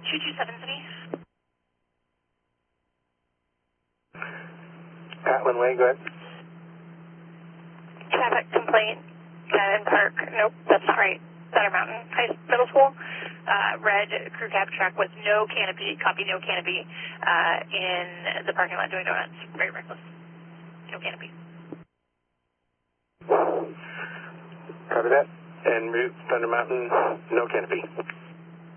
227 City. Atlin Way, go ahead. Traffic complaint, Skyline Park. Nope, that's not right. Center Mountain High Middle School. Red crew cab truck with no canopy, copy no canopy, in the parking lot doing donuts. Very reckless. No canopy. Copy that. En route, Thunder Mountain, no canopy.